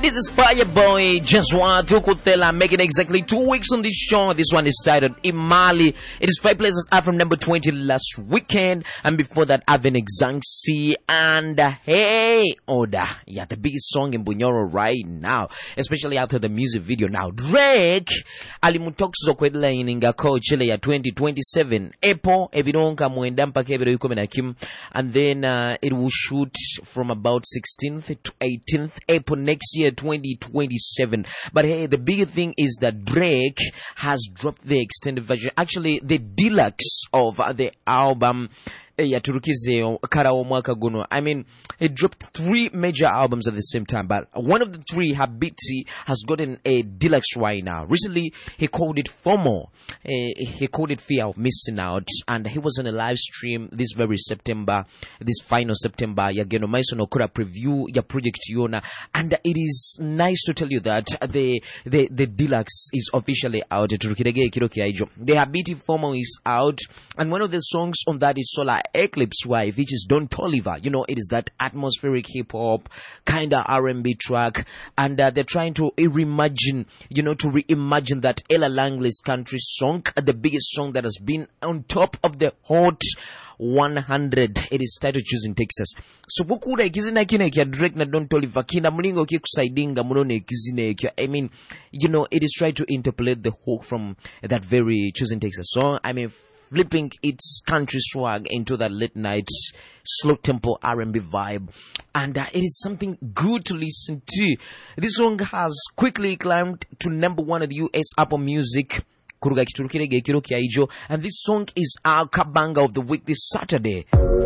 This is Fireboy Joshua Tukutela making exactly 2 weeks on this show. This one is titled Imali. It is 5 places up from number 20 last weekend. And before that, Avin Exangsi and Hey Oda. Yeah, the biggest song in Bunyoro right now. Especially after the music video. Now, Drake alimutokso kwedela ininga Coachella ya 2027. Epo, evidonka muenda mpaka ebiro yuko menakim. And then it will shoot from about 16th to 18th April next year, 2027. But hey, the bigger thing is that Drake has dropped the extended version, actually the deluxe of the album. Kara mwaka guno. I mean, he dropped 3 major albums at the same time, but one of the 3, Habiti, has gotten a deluxe right now. Recently, he called it FOMO. He called it fear of missing out, and he was on a live stream this very September, this final September. Yageno Maisono Kura preview your project Yona, and it is nice to tell you that the deluxe is officially out. The Habiti FOMO is out, and one of the songs on that is Solar Eclipse Wife, which is Don Toliver. You know, it is that atmospheric hip hop kind of R&B track, and they're trying to reimagine that Ella Langley's country song, the biggest song that has been on top of the Hot 100. It is titled Choosing Texas. So bukura ikizina kine kia Drake na Don Toliver kina mlingo kikusaidinga munone ikizine kia. I mean, you know, it is trying to interpolate the hook from that very Choosing Texas song. I mean, flipping its country swag into that late night slow tempo R&B vibe, and it is something good to listen to. This song has quickly climbed to number 1 at the US Apple Music, and this song is our kabanga of the week this Saturday.